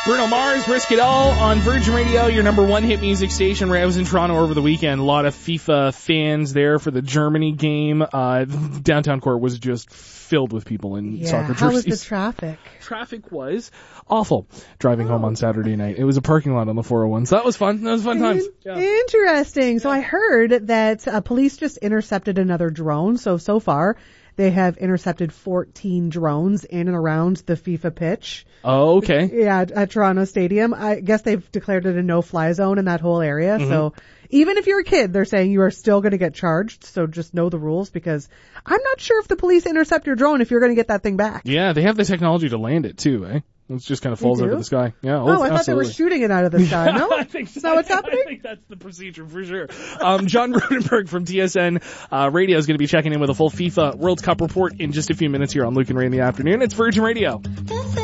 Bruno Mars, Risk It All on Virgin Radio, your number one hit music station. I was in Toronto over the weekend. A lot of FIFA fans there for the Germany game. Downtown court was just filled with people in soccer jerseys. How was the traffic? Traffic was awful driving home on Saturday night. It was a parking lot on the 401, so that was fun. That was fun times. Yeah. Interesting. So I heard that police just intercepted another drone. So far, they have intercepted 14 drones in and around the FIFA pitch. Oh, okay. Yeah, at Toronto Stadium. I guess they've declared it a no-fly zone in that whole area. Mm-hmm. So even if you're a kid, they're saying you are still going to get charged. So just know the rules, because I'm not sure if the police intercept your drone if you're going to get that thing back. Yeah, they have the technology to land it too, eh? It just kind of falls out of the sky. Yeah. I thought they were shooting it out of the sky. No? I think so. Is that what's happening? I think that's the procedure for sure. John Rudenberg from TSN Radio is going to be checking in with a full FIFA World Cup report in just a few minutes here on Luke and Ray in the afternoon. It's Virgin Radio.